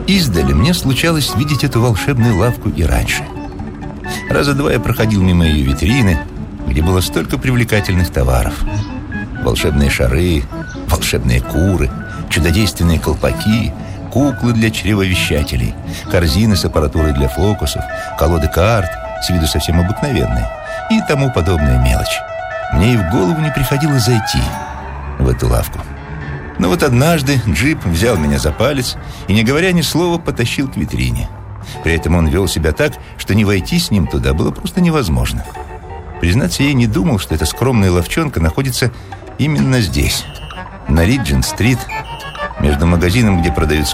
Издали мне случалось видеть эту волшебную лавку и раньше. Раза два я проходил мимо ее витрины, где было столько привлекательных товаров. Волшебные шары, волшебные куры, чудодейственные колпаки, куклы для чревовещателей, корзины с аппаратурой для фокусов, колоды карт, с виду совсем обыкновенные, и тому подобная мелочь. Мне и в голову не приходило зайти в эту лавку. Но вот однажды джип взял меня за палец и, не говоря ни слова, потащил к витрине. При этом он вел себя так, что не войти с ним туда было просто невозможно. Признаться, я и не думал, что эта скромная лавчонка находится именно здесь, на Риджент-стрит, между магазином, где продаются